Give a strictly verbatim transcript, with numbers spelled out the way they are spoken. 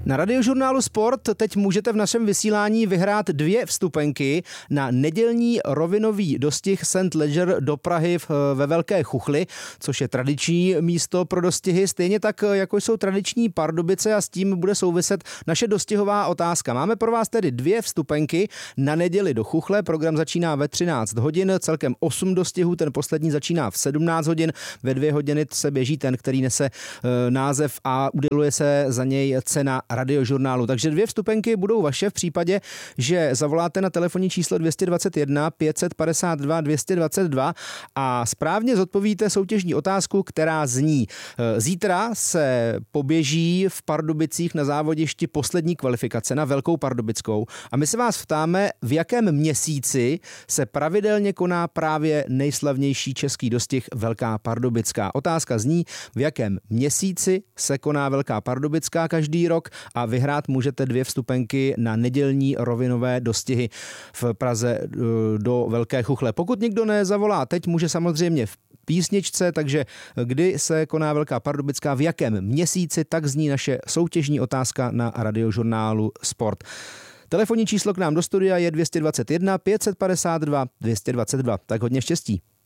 Na Radiožurnálu Sport teď můžete v našem vysílání vyhrát dvě vstupenky na nedělní rovinový dostih Saint Leger do Prahy ve Velké Chuchli, což je tradiční místo pro dostihy, stejně tak jako jsou tradiční Pardubice, a s tím bude souviset naše dostihová otázka. Máme pro vás tedy dvě vstupenky na neděli do Chuchle. Program začíná ve třináct hodin, celkem osm dostihů, ten poslední začíná v sedmnáct hodin. Ve dvě hodiny se běží ten, který nese e, název a uděluje se za něj cena Radiožurnálu. Takže dvě vstupenky budou vaše v případě, že zavoláte na telefonní číslo dvě stě dvacet jedna pět set padesát dva dvě stě dvacet dva a správně zodpovíte soutěžní otázku, která zní: zítra se poběží v Pardubicích na závodišti poslední kvalifikace na Velkou Pardubickou a my se vás ptáme, v jakém měsíci se pravidelně koná právě nejslavnější český dostih Velká Pardubická. Otázka zní, v jakém měsíci se koná Velká Pardubická každý rok, a vyhrát můžete dvě vstupenky na nedělní rovinové dostihy v Praze do Velké Chuchle. Pokud někdo nezavolá teď, může samozřejmě v písničce, takže kdy se koná Velká Pardubická, v jakém měsíci, tak zní naše soutěžní otázka na Radiožurnálu Sport. Telefonní číslo k nám do studia je dvě stě dvacet jedna pět set padesát dva dvě stě dvacet dva. Tak hodně štěstí.